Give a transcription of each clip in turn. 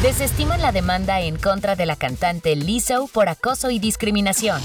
desestiman la demanda en contra de la cantante Lizzo por acoso y discriminación.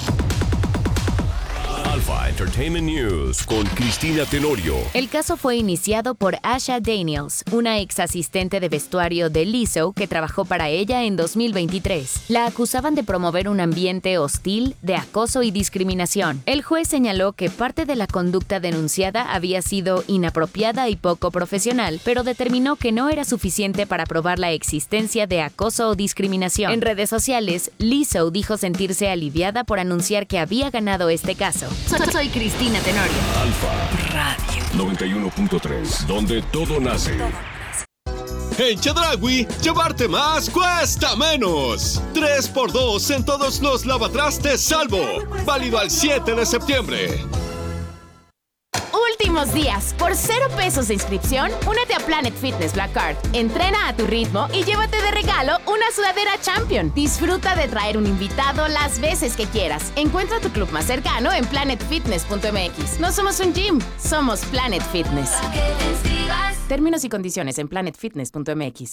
Alpha Entertainment News con Cristina Tenorio. El caso fue iniciado por Asha Daniels, una ex asistente de vestuario de Lizzo que trabajó para ella en 2023. La acusaban de promover un ambiente hostil, de acoso y discriminación. El juez señaló que parte de la conducta denunciada había sido inapropiada y poco profesional, pero determinó que no era suficiente para probar la existencia de acoso o discriminación. En redes sociales, Lizzo dijo sentirse aliviada por anunciar que había ganado este caso. Soy Cristina Tenorio. Alpha Radio 91.3, donde todo nace. En Chedraui, llevarte más cuesta menos. 3x2 en todos los lavatrastes Salvo. Válido al 7 de septiembre. Últimos días. Por 0 pesos de inscripción, únete a Planet Fitness Black Card. Entrena a tu ritmo y llévate de regalo una sudadera Champion. Disfruta de traer un invitado las veces que quieras. Encuentra tu club más cercano en planetfitness.mx. No somos un gym, somos Planet Fitness. Términos y condiciones en planetfitness.mx.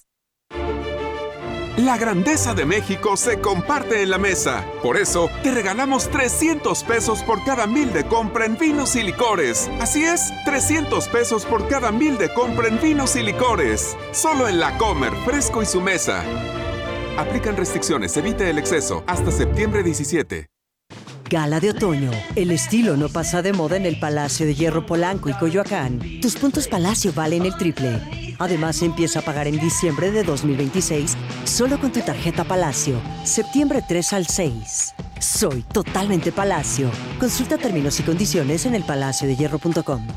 La grandeza de México se comparte en la mesa. Por eso, te regalamos 300 pesos por cada 1,000 de compra en vinos y licores. Así es, 300 pesos por cada 1,000 de compra en vinos y licores. Solo en La Comer, Fresco y Su Mesa. Aplican restricciones, evite el exceso. Hasta septiembre 17. Gala de otoño. El estilo no pasa de moda en el Palacio de Hierro Polanco y Coyoacán. Tus puntos Palacio valen el triple. Además, empieza a pagar en diciembre de 2026 solo con tu tarjeta Palacio. Septiembre 3 al 6. Soy totalmente Palacio. Consulta términos y condiciones en elpalaciodehierro.com.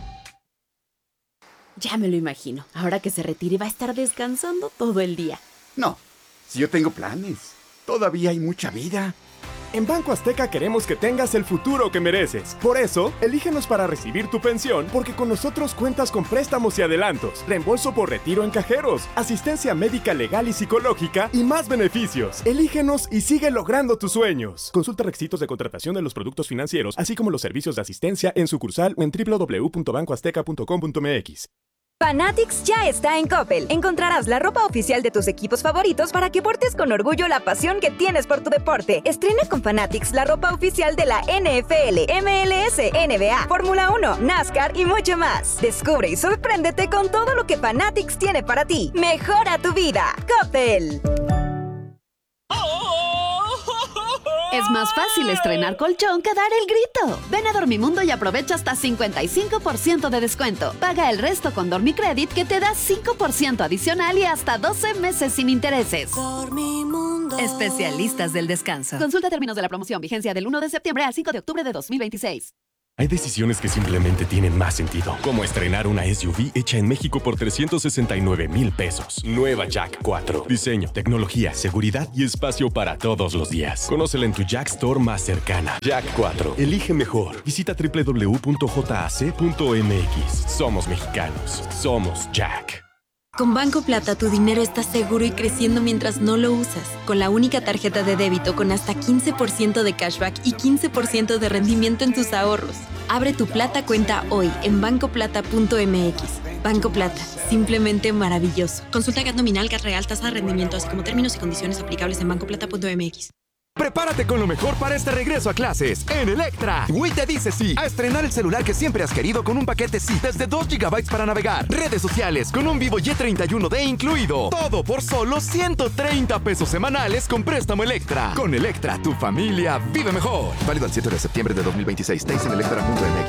Ya me lo imagino. Ahora que se retire va a estar descansando todo el día. No, si yo tengo planes. Todavía hay mucha vida. En Banco Azteca queremos que tengas el futuro que mereces. Por eso, elígenos para recibir tu pensión, porque con nosotros cuentas con préstamos y adelantos, reembolso por retiro en cajeros, asistencia médica legal y psicológica y más beneficios. Elígenos y sigue logrando tus sueños. Consulta requisitos de contratación de los productos financieros, así como los servicios de asistencia en sucursal o en www.bancoazteca.com.mx. Fanatics ya está en Coppel. Encontrarás la ropa oficial de tus equipos favoritos para que portes con orgullo la pasión que tienes por tu deporte. Estrena con Fanatics la ropa oficial de la NFL, MLS, NBA, Fórmula 1, NASCAR y mucho más. Descubre y sorpréndete con todo lo que Fanatics tiene para ti. Mejora tu vida. Coppel. Es más fácil estrenar colchón que dar el grito. Ven a Dormimundo y aprovecha hasta 55% de descuento. Paga el resto con Dormicredit que te da 5% adicional y hasta 12 meses sin intereses. Dormimundo. Especialistas del descanso. Consulta términos de la promoción. Vigencia del 1 de septiembre al 5 de octubre de 2026. Hay decisiones que simplemente tienen más sentido, como estrenar una SUV hecha en México por 369,000 pesos. Nueva Jack 4. Diseño, tecnología, seguridad y espacio para todos los días. Conócela en tu Jack Store más cercana. Jack 4. Elige mejor. Visita www.jac.mx. Somos mexicanos. Somos Jack. Con Banco Plata tu dinero está seguro y creciendo mientras no lo usas. Con la única tarjeta de débito con hasta 15% de cashback y 15% de rendimiento en tus ahorros. Abre tu Plata cuenta hoy en bancoplata.mx. Banco Plata, simplemente maravilloso. Consulta GAT nominal, GAT real, tasa de rendimiento, así como términos y condiciones aplicables en bancoplata.mx. Prepárate con lo mejor para este regreso a clases en Electra. Wii te dice sí a estrenar el celular que siempre has querido con un paquete sí desde 2 GB para navegar, redes sociales con un Vivo Y31D incluido. Todo por solo 130 pesos semanales con préstamo Electra. Con Electra, tu familia vive mejor. Válido al 7 de septiembre de 2026. Teis en electra.mx.